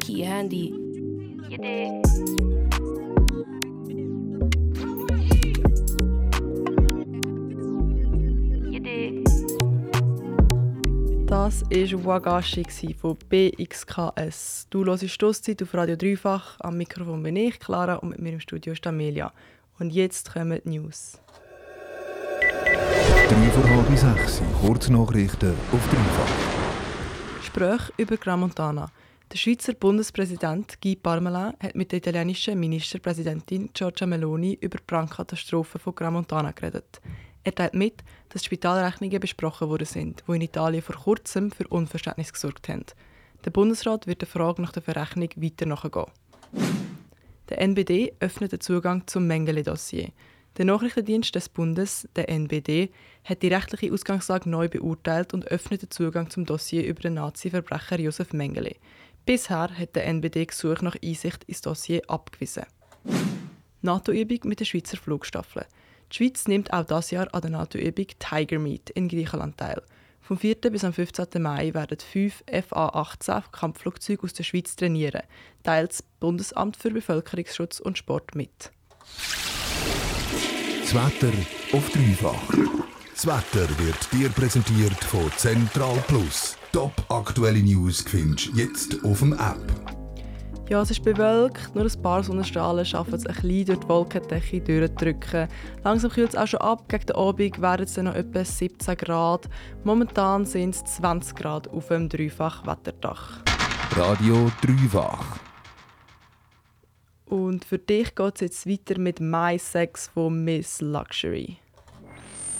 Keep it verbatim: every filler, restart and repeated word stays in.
key handy. You dig? You dig? Das war Wagashi von B X K S. Du hörst Stosszeit auf Radio dreifach. Am Mikrofon bin ich, Clara, und mit mir im Studio ist Amelia. Und jetzt kommen die News. Drei vor halb sechs, Kurznachrichten auf dreifach. Gespräch über Tramontana. Der Schweizer Bundespräsident Guy Parmelin hat mit der italienischen Ministerpräsidentin Giorgia Meloni über die Brandkatastrophe von Tramontana geredet. Er teilt mit, dass Spitalrechnungen besprochen worden sind, die in Italien vor kurzem für Unverständnis gesorgt haben. Der Bundesrat wird der Frage nach der Verrechnung weiter nachgehen. Der N B D öffnet den Zugang zum Mengele-Dossier. Der Nachrichtendienst des Bundes, der N B D, hat die rechtliche Ausgangslage neu beurteilt und öffnet den Zugang zum Dossier über den Nazi-Verbrecher Josef Mengele. Bisher hat der N B D Gesuch nach Einsicht ins Dossier abgewiesen. NATO-Übung mit der Schweizer Flugstaffel. Die Schweiz nimmt auch dieses Jahr an der NATO-Übung Tiger Meet in Griechenland teil. Vom vierten bis am fünfzehnten Mai werden fünf F A achtzehn Kampfflugzeuge aus der Schweiz trainieren, teilt das Bundesamt für Bevölkerungsschutz und Sport mit. Das Wetter auf dreifach. Das Wetter wird dir präsentiert von Central Plus. Top aktuelle News findest du jetzt auf dem App. Ja, es ist bewölkt, nur ein paar Sonnenstrahlen schaffen es ein bisschen durch die Wolkendecke durchzudrücken. Langsam kühlt es auch schon ab, gegen den Abend werden es dann noch etwa siebzehn Grad. Momentan sind es zwanzig Grad auf dem Dreifach-Wetterdach. Radio dreifach. Und für dich geht es jetzt weiter mit «My Sex» von Miss Luxury.